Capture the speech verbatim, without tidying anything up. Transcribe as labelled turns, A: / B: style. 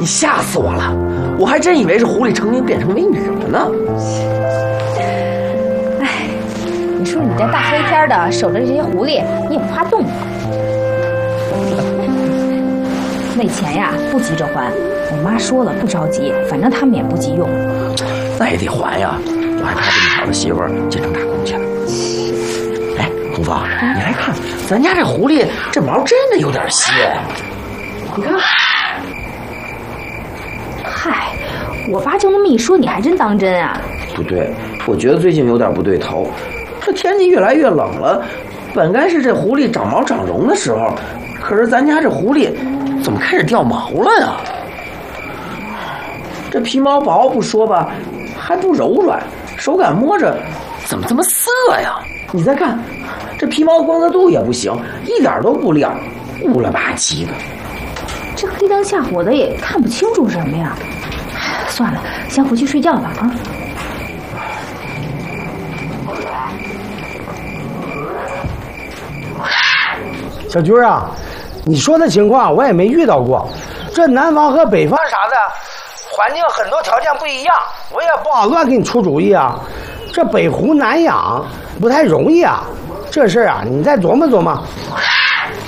A: 吓死我了！我还真以为是狐狸成精变成美女了呢。
B: 哎，你说你这大黑天的守着这些狐狸，你也不怕冻吗？那钱呀，不急着还。我妈说了，不着急，反正他们也不急用。
A: 那也得还呀！我还怕这么好的媳妇儿进城打工去了。哎，红芳，你来看，咱家这狐狸这毛真的有点稀。你看。
B: 嗨，我爸就那么一说，你还真当真啊？
A: 不对，我觉得最近有点不对头。这天气越来越冷了，本该是这狐狸长毛长绒的时候，可是咱家这狐狸怎么开始掉毛了呀？这皮毛薄不说吧，还不柔软，手感摸着怎么这么涩呀？你再看，这皮毛光泽度也不行，一点都不亮，乌了吧唧的。
B: 这黑灯瞎火的也看不清楚什么呀。算了，先回去睡觉吧啊。
C: 小军啊，你说的情况我也没遇到过，这南方和北方啥的环境很多条件不一样，我也不好乱给你出主意啊。这北湖南养不太容易啊，这事儿啊你再琢磨琢磨。